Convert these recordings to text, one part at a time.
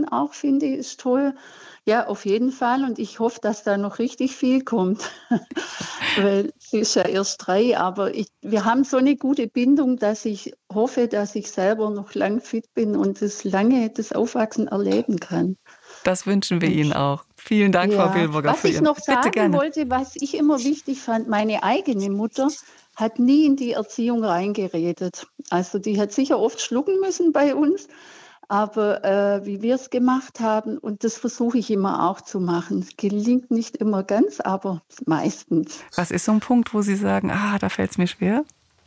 auch finde, ist toll. Ja, auf jeden Fall. Und ich hoffe, dass da noch richtig viel kommt. Weil sie ist ja erst 3, aber wir haben so eine gute Bindung, dass ich hoffe, dass ich selber noch lang fit bin und das Aufwachsen erleben kann. Das wünschen wir Ihnen auch. Vielen Dank, Frau Ja, Wilburger, was für ich Ihren... noch Bitte sagen gerne. wollte, was ich immer wichtig fand, meine eigene Mutter hat nie in die Erziehung reingeredet. Also die hat sicher oft schlucken müssen bei uns, aber wie wir es gemacht haben, und das versuche ich immer auch zu machen. Es gelingt nicht immer ganz, aber meistens. Was ist so ein Punkt, wo Sie sagen, da fällt es mir schwer?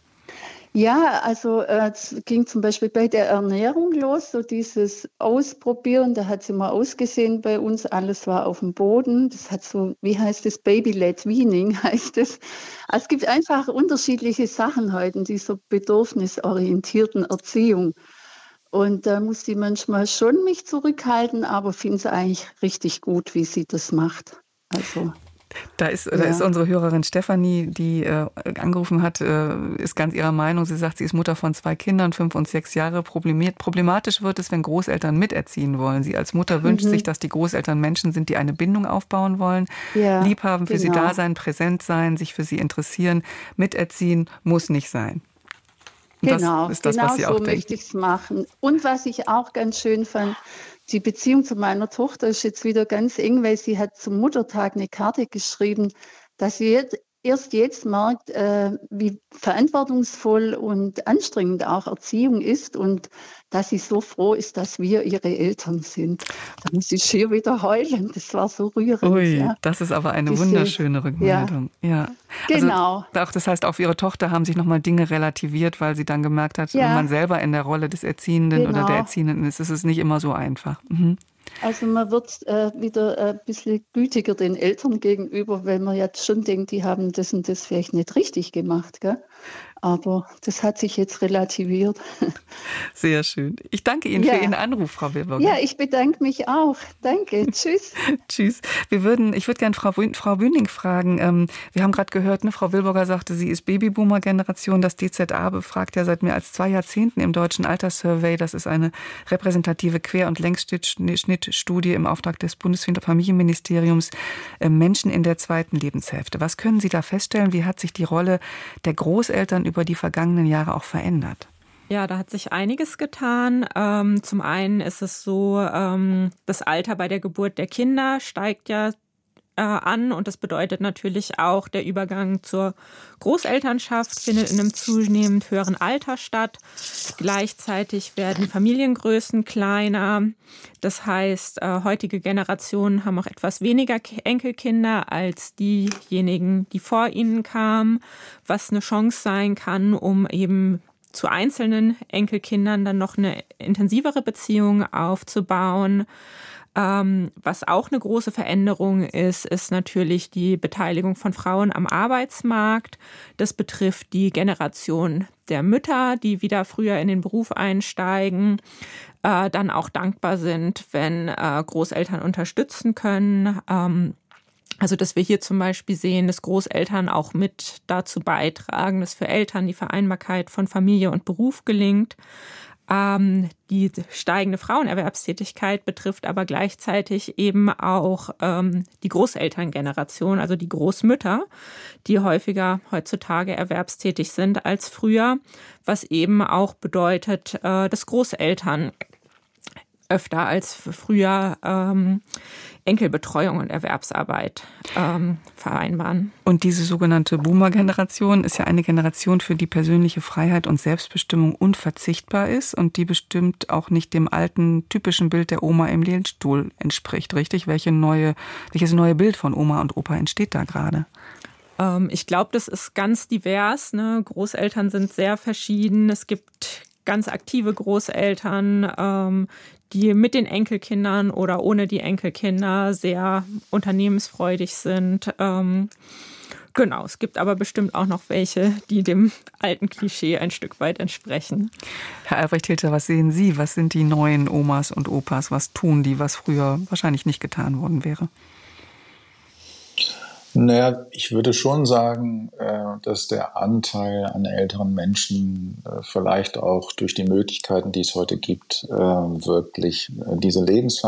Ja, also es ging zum Beispiel bei der Ernährung los, so dieses Ausprobieren, da hat sie mal ausgesehen bei uns, alles war auf dem Boden. Das hat so, wie heißt das, Baby-led Weaning heißt es. Also es gibt einfach unterschiedliche Sachen heute in dieser bedürfnisorientierten Erziehung. Und da muss sie manchmal schon mich zurückhalten, aber finde es eigentlich richtig gut, wie sie das macht. Also Da ist unsere Hörerin Stefanie, die angerufen hat, ist ganz ihrer Meinung. Sie sagt, sie ist Mutter von 2 Kindern, 5 und 6 Jahre. Problematisch wird es, wenn Großeltern miterziehen wollen. Sie als Mutter wünscht sich, dass die Großeltern Menschen sind, die eine Bindung aufbauen wollen, lieb haben, für sie da sein, präsent sein, sich für sie interessieren. Miterziehen muss nicht sein. Genau, das ist das, was Sie auch so denken. möchte ich es machen. Und was ich auch ganz schön fand, die Beziehung zu meiner Tochter ist jetzt wieder ganz eng, weil sie hat zum Muttertag eine Karte geschrieben, dass sie erst jetzt merkt, wie verantwortungsvoll und anstrengend auch Erziehung ist und dass sie so froh ist, dass wir ihre Eltern sind. Da muss ich hier wieder heulen. Das war so rührend. Ui, ja. das ist aber eine wunderschöne Rückmeldung. Ja. Genau. Also, das heißt, auch für Ihre Tochter haben sich nochmal Dinge relativiert, weil sie dann gemerkt hat, wenn man selber in der Rolle des Erziehenden oder der Erziehenden ist es nicht immer so einfach. Mhm. Also man wird wieder ein bisschen gütiger den Eltern gegenüber, weil man jetzt schon denkt, die haben das und das vielleicht nicht richtig gemacht. Gell? Aber das hat sich jetzt relativiert. Sehr schön. Ich danke Ihnen für Ihren Anruf, Frau Wilburger. Ja, ich bedanke mich auch. Danke. Tschüss. Tschüss. Ich würde gerne Frau Bühning fragen. Wir haben gerade gehört, Frau Wilburger sagte, sie ist Babyboomer-Generation. Das DZA befragt ja seit mehr als 2 Jahrzehnten im deutschen Alterssurvey. Das ist eine repräsentative Quer- und Längsschnittstudie im Auftrag des Bundesfamilienministeriums Menschen in der 2. Lebenshälfte. Was können Sie da feststellen? Wie hat sich die Rolle der Großeltern über die vergangenen Jahre auch verändert? Ja, da hat sich einiges getan. Zum einen ist es so, das Alter bei der Geburt der Kinder steigt ja an und das bedeutet natürlich auch, der Übergang zur Großelternschaft findet in einem zunehmend höheren Alter statt. Gleichzeitig werden Familiengrößen kleiner. Das heißt, heutige Generationen haben auch etwas weniger Enkelkinder als diejenigen, die vor ihnen kamen, was eine Chance sein kann, um eben zu einzelnen Enkelkindern dann noch eine intensivere Beziehung aufzubauen. Was auch eine große Veränderung ist natürlich die Beteiligung von Frauen am Arbeitsmarkt. Das betrifft die Generation der Mütter, die wieder früher in den Beruf einsteigen, dann auch dankbar sind, wenn Großeltern unterstützen können. Also, dass wir hier zum Beispiel sehen, dass Großeltern auch mit dazu beitragen, dass für Eltern die Vereinbarkeit von Familie und Beruf gelingt. Die steigende Frauenerwerbstätigkeit betrifft aber gleichzeitig eben auch die Großelterngeneration, also die Großmütter, die häufiger heutzutage erwerbstätig sind als früher, was eben auch bedeutet, dass Großeltern öfter als früher Enkelbetreuung und Erwerbsarbeit vereinbaren. Und diese sogenannte Boomer-Generation ist ja eine Generation, für die persönliche Freiheit und Selbstbestimmung unverzichtbar ist und die bestimmt auch nicht dem alten typischen Bild der Oma im Lehnstuhl entspricht, richtig? Welches neue Bild von Oma und Opa entsteht da gerade? Ich glaube, das ist ganz divers. Großeltern sind sehr verschieden. Es gibt ganz aktive Großeltern, die mit den Enkelkindern oder ohne die Enkelkinder sehr unternehmensfreudig sind. Genau, es gibt aber bestimmt auch noch welche, die dem alten Klischee ein Stück weit entsprechen. Herr Albrecht-Hilter, was sehen Sie? Was sind die neuen Omas und Opas? Was tun die, was früher wahrscheinlich nicht getan worden wäre? Naja, ich würde schon sagen, dass der Anteil an älteren Menschen vielleicht auch durch die Möglichkeiten, die es heute gibt, wirklich diese Lebensphase